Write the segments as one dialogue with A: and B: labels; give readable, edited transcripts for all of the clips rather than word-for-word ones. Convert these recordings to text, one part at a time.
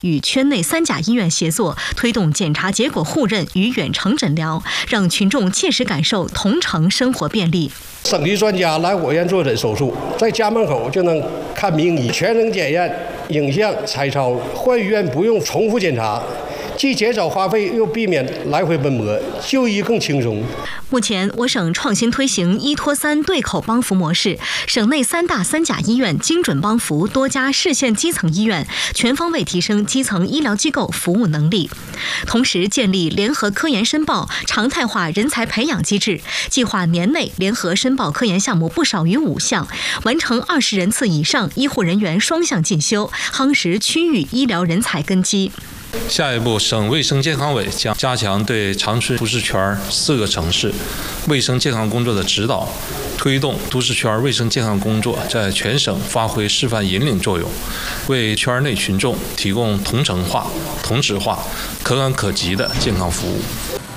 A: 与圈内3甲医院协作，推动检查结果互认与远程诊疗，让群众切实感受同城生活便利。
B: 省级专家来我院坐诊手术，在家门口就能看名医，全程检验、影像、彩超，换医院不用重复检查。既减少花费，又避免来回奔波，就医更轻松。
A: 目前，我省创新推行1拖3对口帮扶模式，省内3大3甲医院精准帮扶多家市县基层医院，全方位提升基层医疗机构服务能力。同时，建立联合科研申报常态化人才培养机制，计划年内联合申报科研项目不少于5项，完成20人次以上医护人员双向进修，夯实区域医疗人才根基。
C: 下一步，省卫生健康委将加强对长春都市圈4个城市卫生健康工作的指导，推动都市圈卫生健康工作在全省发挥示范引领作用，为圈内群众提供同城化、同质化、可感可及的健康服务。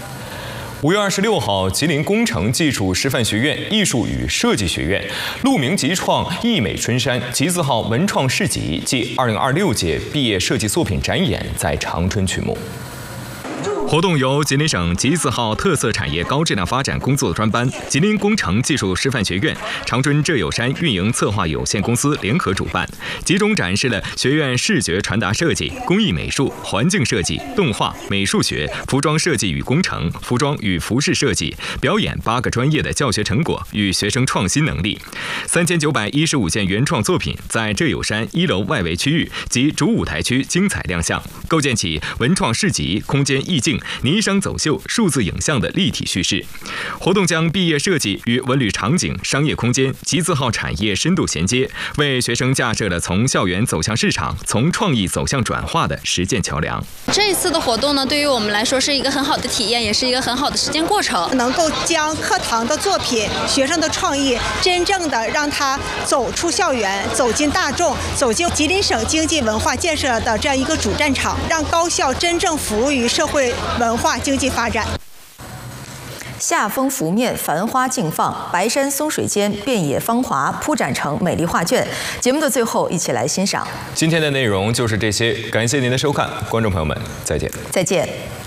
D: 5月26号，吉林工程技术师范学院艺术与设计学院鹿鸣集创艺美春山集字号文创市集暨2026届毕业设计作品展演在长春曲目。活动由吉林省集字号特色产业高质量发展工作专班、吉林工程技术师范学院、长春浙友山运营策划有限公司联合主办，集中展示了学院视觉传达设计、工艺美术、环境设计、动画、美术学、服装设计与工程、服装与服饰设计、表演8个专业的教学成果与学生创新能力。3915件原创作品在浙友山1楼外围区域及主舞台区精彩亮相，构建起文创市集、空间意境、霓裳走秀、数字影像的立体叙事。活动将毕业设计与文旅场景、商业空间、集字号产业深度衔接，为学生架设了从校园走向市场、从创意走向转化的实践桥梁。
E: 这一次的活动呢，对于我们来说是一个很好的体验，也是一个很好的实践过程，
F: 能够将课堂的作品、学生的创意，真正的让它走出校园，走进大众，走进吉林省经济文化建设的这样一个主战场，让高校真正服务于社会文化经济发展。
G: 夏风拂面，繁花竞放，白山松水间，遍野芳华铺展成美丽画卷。节目的最后，一起来欣赏。
D: 今天的内容就是这些，感谢您的收看，观众朋友们，再见。
G: 再见。